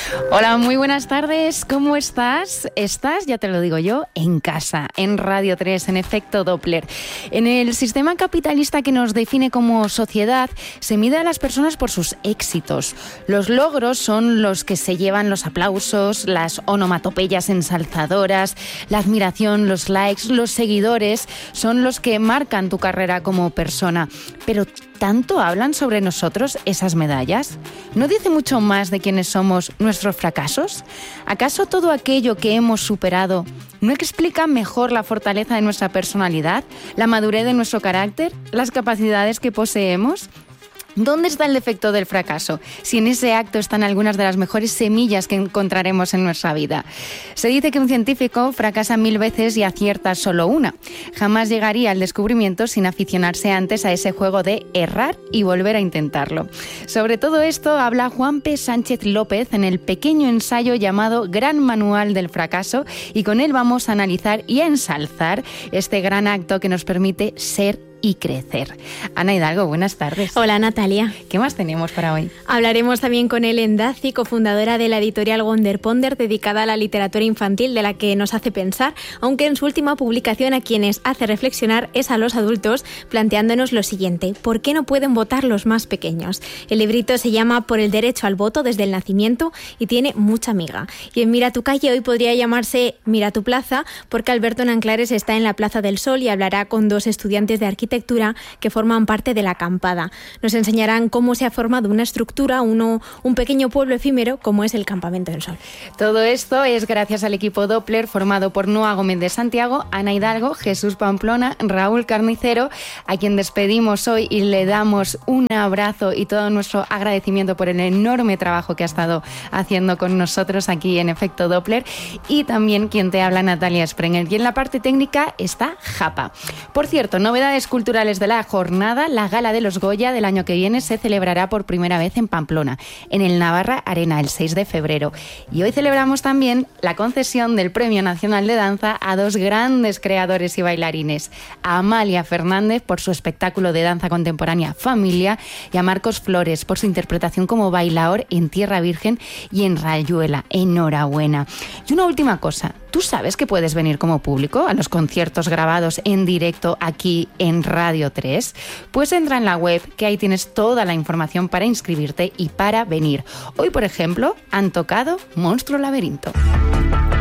Hola, muy buenas tardes. ¿Cómo estás? Estás, ya te lo digo yo, en casa, en Radio 3, en Efecto Doppler. En el sistema capitalista que nos define como sociedad, se mide a las personas por sus éxitos. Los logros son los que se llevan los aplausos, las onomatopeyas ensalzadoras, la admiración, los likes, los seguidores, son los que marcan tu carrera como persona. Pero ¿tanto hablan sobre nosotros esas medallas? ¿No dice mucho más de quiénes somos nuestros fracasos? ¿Acaso todo aquello que hemos superado no explica mejor la fortaleza de nuestra personalidad, la madurez de nuestro carácter, las capacidades que poseemos? ¿Dónde está el defecto del fracaso? Si en ese acto están algunas de las mejores semillas que encontraremos en nuestra vida. Se dice que un científico fracasa 1000 veces y acierta solo una. Jamás llegaría al descubrimiento sin aficionarse antes a ese juego de errar y volver a intentarlo. Sobre todo esto habla Juan P. Sánchez López en el pequeño ensayo llamado Gran Manual del Fracaso, y con él vamos a analizar y a ensalzar este gran acto que nos permite ser y crecer. Ana Hidalgo, buenas tardes. Hola, Natalia. ¿Qué más tenemos para hoy? Hablaremos también con Ellen Daci, cofundadora de la editorial Wonder Ponder, dedicada a la literatura infantil, de la que nos hace pensar, aunque en su última publicación a quienes hace reflexionar es a los adultos, planteándonos lo siguiente: ¿por qué no pueden votar los más pequeños? El librito se llama Por el derecho al voto desde el nacimiento y tiene mucha miga. Y en Mira tu calle hoy podría llamarse Mira tu plaza, porque Alberto Nanclares está en la Plaza del Sol y hablará con 2 estudiantes de arquitectura que forman parte de la acampada. Nos enseñarán cómo se ha formado una estructura, un pequeño pueblo efímero como es el Campamento del Sol. Todo esto es gracias al equipo Doppler formado por Noa Gómez de Santiago, Ana Hidalgo, Jesús Pamplona, Raúl Carnicero, a quien despedimos hoy y le damos un abrazo y todo nuestro agradecimiento por el enorme trabajo que ha estado haciendo con nosotros aquí en Efecto Doppler, y también quien te habla, Natalia Sprenger. Y en la parte técnica está Japa. Por cierto, novedades culturales de la jornada: la Gala de los Goya del año que viene se celebrará por primera vez en Pamplona, en el Navarra Arena, el 6 de febrero. Y hoy celebramos también la concesión del Premio Nacional de Danza a 2 grandes creadores y bailarines: a Amalia Fernández por su espectáculo de danza contemporánea Familia, y a Marcos Flores por su interpretación como bailaor en Tierra Virgen y en Rayuela. Enhorabuena. Y una última cosa: ¿tú sabes que puedes venir como público a los conciertos grabados en directo aquí en Radio 3? Pues entra en la web, que ahí tienes toda la información para inscribirte y para venir. Hoy, por ejemplo, han tocado Monstruo Laberinto.